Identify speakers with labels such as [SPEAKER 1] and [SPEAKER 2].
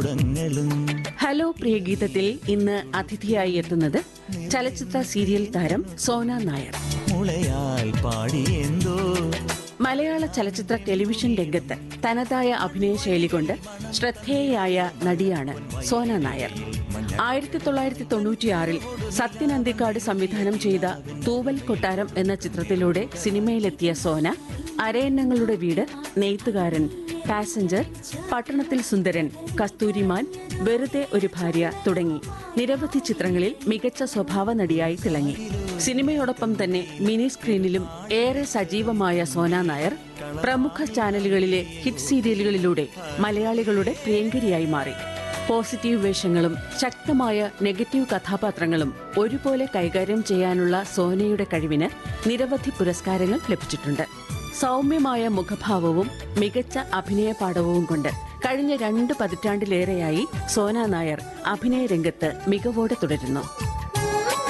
[SPEAKER 1] Hello പ്രിയ ഗീതത്തിൽ ഇന്ന് അതിഥിയായി എത്തുന്നത് ചലച്ചിത്ര സീരിയൽ താരം സോന നായർ. മലയാള ചലച്ചിത്ര ടെലിവിഷൻ രംഗത്ത് തനതായ അഭിനയ ശൈലി കൊണ്ട് ശ്രദ്ധേയയായ നടിയാണ് സോന നായർ. 1996 സത്യൻ അന്തിക്കാട് സംവിധാനം ചെയ്ത തൂവൽ കൊട്ടാരം എന്ന ചിത്രത്തിലൂടെ സിനിമയിലെത്തിയ സോന അരയന്നങ്ങളുടെ വീട്, നെയ്ത്തുകാരൻ, പാസഞ്ചർ, പട്ടണത്തിൽ സുന്ദരൻ, കസ്തൂരിമാൻ, വെറുതെ ഒരു ഭാര്യ തുടങ്ങി നിരവധി ചിത്രങ്ങളിൽ മികച്ച സ്വഭാവ നടിയായി തിളങ്ങി. സിനിമയോടൊപ്പം തന്നെ മിനി സ്ക്രീനിലും ഏറെ സജീവമായ സോന നായർ പ്രമുഖ ചാനലുകളിലെ ഹിറ്റ് സീരിയലുകളിലൂടെ മലയാളികളുടെ പ്രിയങ്കരിയായി മാറി. പോസിറ്റീവ് വേഷങ്ങളും ശക്തമായ നെഗറ്റീവ് കഥാപാത്രങ്ങളും ഒരുപോലെ കൈകാര്യം ചെയ്യാനുള്ള സോനയുടെ കഴിവിന് നിരവധി പുരസ്കാരങ്ങൾ ലഭിച്ചിട്ടുണ്ട്. സൗമ്യമായ മുഖഭാവവും മികച്ച അഭിനയ പാടവവും കൊണ്ട് കഴിഞ്ഞ 2 പതിറ്റാണ്ടിലേറെയായി സോന നായർ അഭിനയ രംഗത്ത് മികവോടെ തുടരുന്നു.